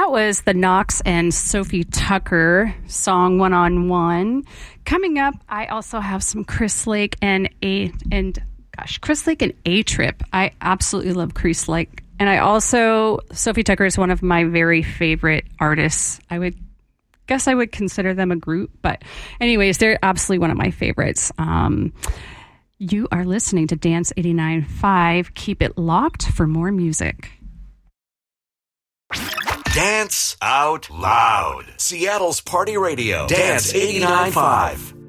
that was the Knox and Sophie Tucker song One on One. Coming up, I also have some Chris Lake and Chris Lake and A-Trip. I absolutely love Chris Lake. And Sophie Tucker is one of my very favorite artists. I would consider them a group, but anyways, they're absolutely one of my favorites. You are listening to Dance 89.5. Keep it locked for more music. Dance Out Loud. Seattle's Party Radio. Dance 89.5.